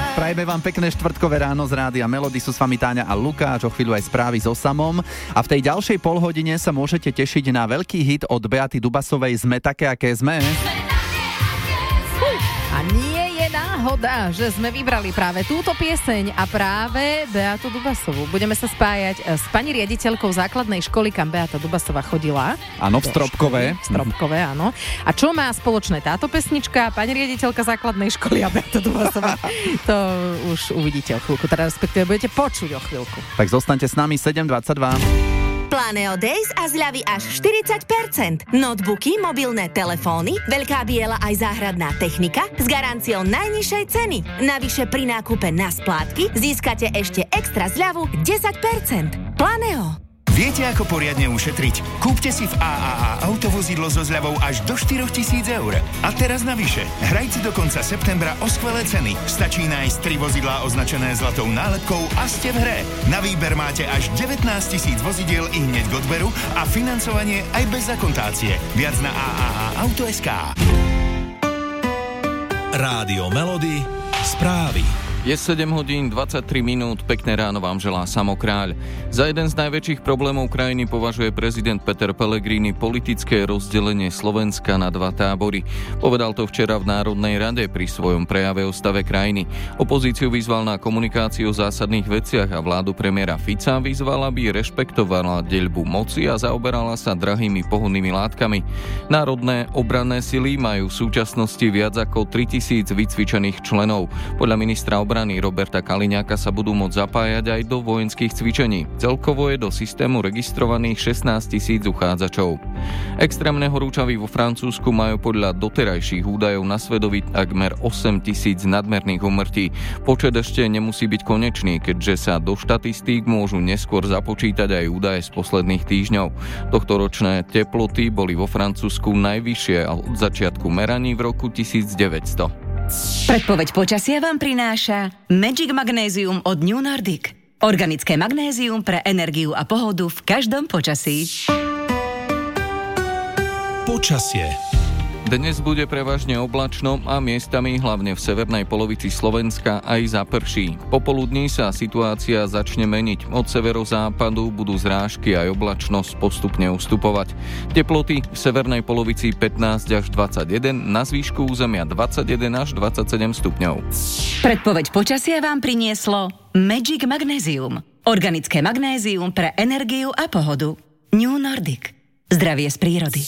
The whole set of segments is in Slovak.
Prajme vám pekné štvrtkové ráno z Rádia Melody, sú s vami Táňa a Lukáš, o chvíľu aj správy so Samom. A v tej ďalšej polhodine sa môžete tešiť na veľký hit od Beaty Dubasovej Sme také, aké sme. A nie je náhoda, že sme vybrali práve túto pieseň a práve Beatu Dubasovú. Budeme sa spájať s pani riaditeľkou základnej školy, kam Beata Dubasová chodila. Áno, v Stropkové. V Stropkové, áno. A čo má spoločné táto pesnička, pani riaditeľka základnej školy a Beata Dubasová? To už uvidíte o chvíľku, teda respektíve budete počuť o chvíľku. Tak zostaňte s nami 7:22. Planeo Days a zľavy až 40%. Notebooky, mobilné telefóny, veľká biela aj záhradná technika s garanciou najnižšej ceny. Navyše pri nákupe na splátky získate ešte extra zľavu 10%. Planeo. Viete, ako poriadne ušetriť? Kúpte si v AAA autovozidlo so zľavou až do 4 000 eur. A teraz navyše, hrajte do konca septembra o skvelé ceny. Stačí nájsť 3 vozidlá označené zlatou nálepkou a ste v hre. Na výber máte až 19 000 vozidiel i hneď k odberu a financovanie aj bez akontácie. Viac na AAA.sk. Rádio Melody, správy. Je 7 hodín 23 minút, pekné ráno vám želá Samo Kráľ. Za jeden z najväčších problémov krajiny považuje prezident Peter Pellegrini politické rozdelenie Slovenska na dva tábory. Povedal to včera v Národnej rade pri svojom prejave o stave krajiny. Opozíciu vyzval na komunikáciu o zásadných veciach a vládu premiéra Fica vyzval, aby rešpektovala deľbu moci a zaoberala sa drahými pohonnými látkami. Národné obranné sily majú v súčasnosti viac ako 3000 vycvičených členov. Podľa ministra obrany Roberta Kaliňáka sa budú môcť zapájať aj do vojenských cvičení. Celkovo je do systému registrovaných 16 000 uchádzačov. Extrémne horúčavy vo Francúzsku majú podľa doterajších údajov na svedomí takmer 8 000 nadmerných úmrtí. Počet ešte nemusí byť konečný, keďže sa do štatistík môžu neskôr započítať aj údaje z posledných týždňov. Tohtoročné teploty boli vo Francúzsku najvyššie od začiatku meraní v roku 1900. Predpoveď počasia vám prináša Magic Magnézium od New Nordic. Organické magnézium pre energiu a pohodu v každom počasí. Počasie. Dnes bude prevažne oblačno a miestami, hlavne v severnej polovici Slovenska, aj zaprší. Popoludní sa situácia začne meniť. Od severozápadu budú zrážky aj oblačnosť postupne ustupovať. Teploty v severnej polovici 15 až 21, na zvýšku územia 21 až 27 stupňov. Predpoveď počasia vám prinieslo Magic Magnézium. Organické magnézium pre energiu a pohodu. New Nordic. Zdravie z prírody.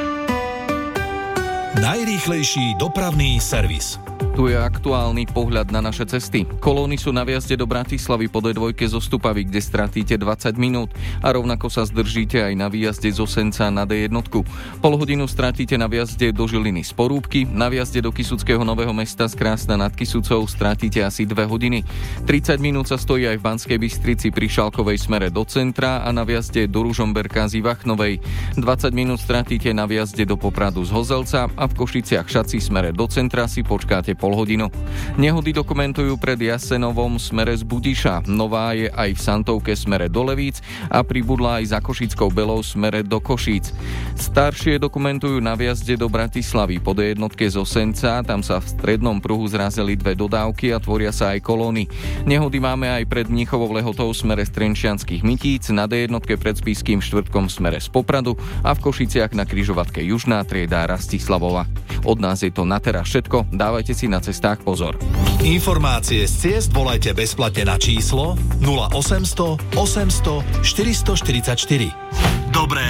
Najrýchlejší dopravný servis. Tu je aktuálny pohľad na naše cesty. Kolóny sú na vjazde do Bratislavy po D2 zo Stupavy, kde stratíte 20 minút a rovnako sa zdržíte aj na výjazde zo Senca na D1. Pol hodinu stratíte na vjazde do Žiliny z Porúbky, na vjazde do Kysuckého Nového Mesta z Krásna nad Kysucou stratíte asi 2 hodiny. 30 minút sa stojí aj v Banskej Bystrici pri Šalkovej smere do centra a na vjazde do Ružomberka z Ivachnovej. 20 minút stratíte na vjazde do Popradu z Hozelca a v Košiciach Šaci smere do centra si počkáte pol hodinu. Nehody dokumentujú pred Jasenovom smere z Budiša. Nová je aj v Santovke smere do Levíc a pribudla aj za Košickou Belou smere do Košíc. Staršie dokumentujú na vjazde do Bratislavy po D1 zo Senca, tam sa v strednom pruhu zrazili 2 dodávky a tvoria sa aj kolóny. Nehody máme aj pred Mnichovou Lehotou smere z Trenčianskych Mytíc, na D1 pred Spišským Štvrtkom smere z Popradu a v Košiciach na križovatke Južná Trieda Rastislavova. Od nás je to na teraz všetko, dávajte si na cestách pozor. Informácie z ciest volajte bezplatne na číslo 0800 800 444. Dobré